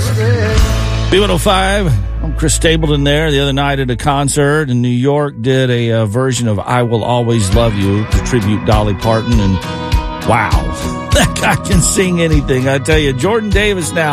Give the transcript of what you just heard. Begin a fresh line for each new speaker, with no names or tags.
B105, I'm Chris Stapleton there. The other night at a concert in New York, did a version of I Will Always Love You to tribute Dolly Parton. And wow, that guy can sing anything. I tell you, Jordan Davis now.